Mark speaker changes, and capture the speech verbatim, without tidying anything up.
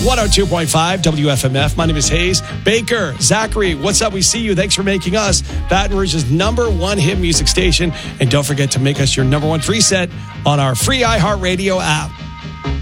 Speaker 1: one oh two point five W F M F. My name is Hayes. Baker, Zachary, what's up? We see you. Thanks for making us Baton Rouge's number one hit music station. And don't forget to make us your number one free set on our free iHeartRadio app.